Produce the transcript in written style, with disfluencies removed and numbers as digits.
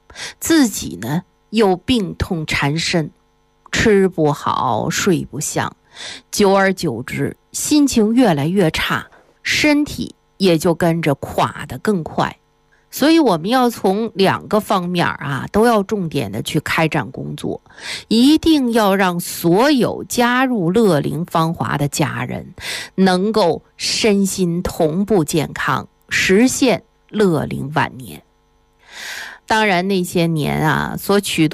自己呢又病痛缠身，吃不好睡不香，久而久之心情越来越差，身体也就跟着垮得更快。所以我们要从2个方面都要重点的去开展工作，一定要让所有加入乐龄芳华的家人能够身心同步健康，实现乐龄晚年。当然那些年所取得